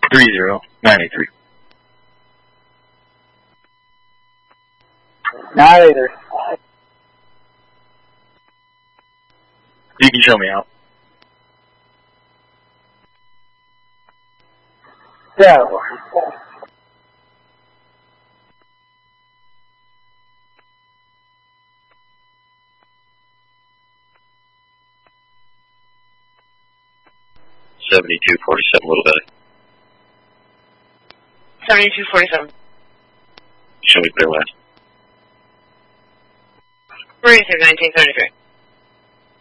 30-983. Not either. You can show me out. Yeah. 7247, a little bit. 7247. Show me clear west. We're into 1973.